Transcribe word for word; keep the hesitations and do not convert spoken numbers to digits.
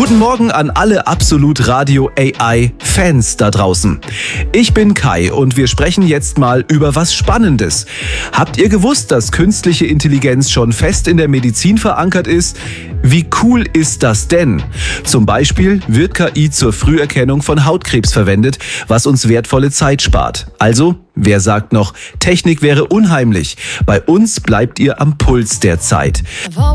Guten Morgen an alle Absolut Radio A I-Fans da draußen. Ich bin Kai und wir sprechen jetzt mal über was Spannendes. Habt ihr gewusst, dass künstliche Intelligenz schon fest in der Medizin verankert ist? Wie cool ist das denn? Zum Beispiel wird K I zur Früherkennung von Hautkrebs verwendet, was uns wertvolle Zeit spart. Also, wer sagt noch, Technik wäre unheimlich? Bei uns bleibt ihr am Puls der Zeit.